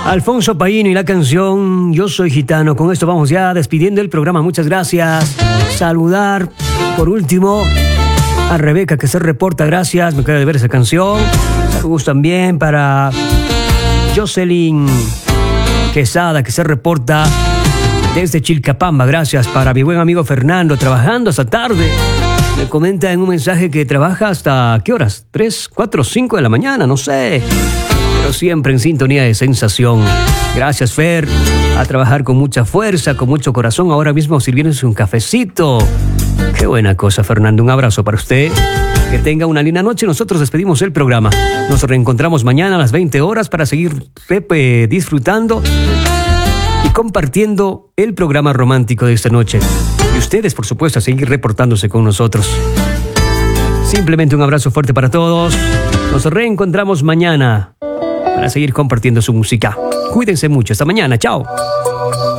Alfonso Paíno y la canción Yo Soy Gitano. Con esto vamos ya despidiendo el programa. Muchas gracias. Saludar por último a Rebeca, que se reporta. Gracias, me queda de ver esa canción. Saludos también para Jocelyn Quesada, que se reporta desde Chilcapamba. Gracias para mi buen amigo Fernando, trabajando hasta tarde. Me comenta en un mensaje que trabaja hasta, ¿qué horas? 3, 4, 5 de la mañana, no sé. Pero siempre en sintonía de Sensación. Gracias, Fer. A trabajar con mucha fuerza, con mucho corazón. Ahora mismo sirviéndose un cafecito. Qué buena cosa, Fernando. Un abrazo para usted. Que tenga una linda noche. Nosotros despedimos el programa. Nos reencontramos mañana a las 20 horas para seguir disfrutando y compartiendo el programa romántico de esta noche. Y ustedes, por supuesto, a seguir reportándose con nosotros. Simplemente un abrazo fuerte para todos. Nos reencontramos mañana para seguir compartiendo su música. Cuídense mucho. Hasta mañana. Chao.